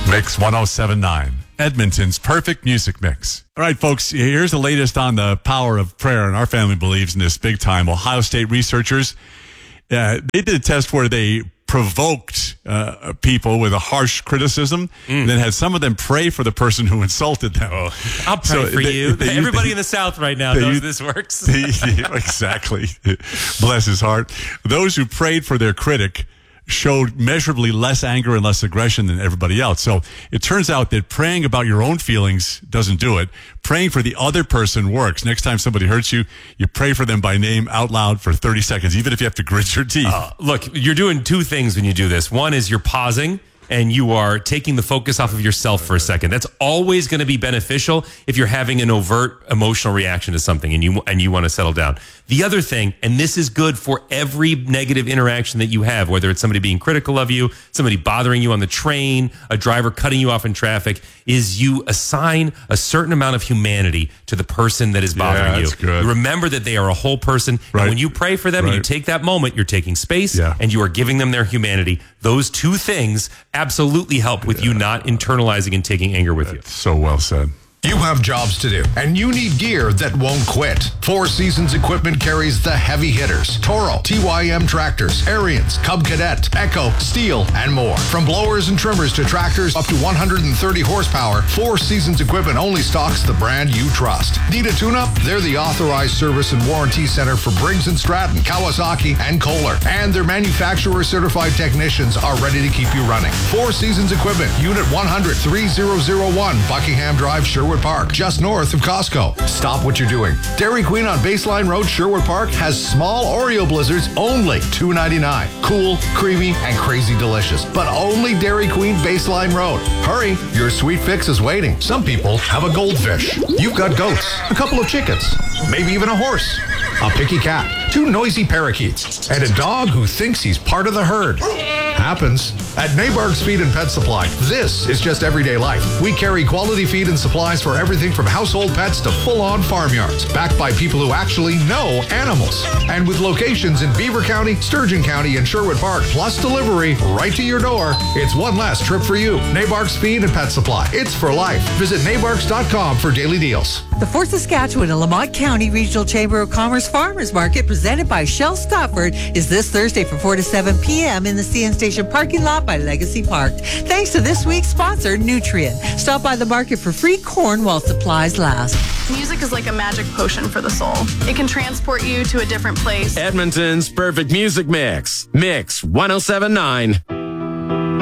Mix 107.9, Edmonton's perfect music mix. All right, folks, here's the latest on the power of prayer, and our family believes in this big time. Ohio State researchers, they did a test where they provoked people with a harsh criticism, and then had some of them pray for the person who insulted them. Oh, I'll pray for you. Everybody in the South right now knows this works. Exactly. Bless his heart. Those who prayed for their critic showed measurably less anger and less aggression than everybody else. So it turns out that praying about your own feelings doesn't do it. Praying for the other person works. Next time somebody hurts you, you pray for them by name out loud for 30 seconds, even if you have to grit your teeth. Look, you're doing two things when you do this. One is you're pausing and you are taking the focus off of yourself for a second. That's always going to be beneficial if you're having an overt emotional reaction to something and you want to settle down. The other thing, and this is good for every negative interaction that you have, whether it's somebody being critical of you, somebody bothering you on the train, a driver cutting you off in traffic, is you assign a certain amount of humanity to the person that is bothering you. Good. Remember that they are a whole person. Right. And when you pray for them and you take that moment, you're taking space and you are giving them their humanity. Those two things absolutely help with you not internalizing and taking anger with you. So well said. You have jobs to do, and you need gear that won't quit. Four Seasons Equipment carries the heavy hitters: Toro, TYM tractors, Ariens, Cub Cadet, Echo, Steel, and more. From blowers and trimmers to tractors up to 130 horsepower, Four Seasons Equipment only stocks the brand you trust. Need a tune-up? They're the authorized service and warranty center for Briggs & Stratton, Kawasaki, and Kohler. And their manufacturer-certified technicians are ready to keep you running. Four Seasons Equipment, Unit 100, 3001, Buckingham Drive, Sherwood Park, just north of Costco. Stop what you're doing. Dairy Queen on Baseline Road, Sherwood Park, has small Oreo blizzards, only $2.99. Cool, creamy, and crazy delicious. But only Dairy Queen Baseline Road. Hurry, your sweet fix is waiting. Some people have a goldfish. You've got goats, a couple of chickens, maybe even a horse, a picky cat, two noisy parakeets, and a dog who thinks he's part of the herd. Happens. At Nabark's Feed and Pet Supply, this is just everyday life. We carry quality feed and supplies for everything from household pets to full-on farmyards, backed by people who actually know animals. And with locations in Beaver County, Sturgeon County, and Sherwood Park, plus delivery right to your door, it's one less trip for you. Nabark's Feed and Pet Supply. It's for life. Visit nabarks.com for daily deals. The Fort Saskatchewan and Lamont County Regional Chamber of Commerce Farmers Market, presented by Shell Stopford, is this Thursday from 4 to 7 p.m. in the CN Station parking lot by Legacy Park. Thanks to this week's sponsor, Nutrien. Stop by the market for free corn while supplies last. Music is like a magic potion for the soul. It can transport you to a different place. Edmonton's perfect music mix. Mix 107.9.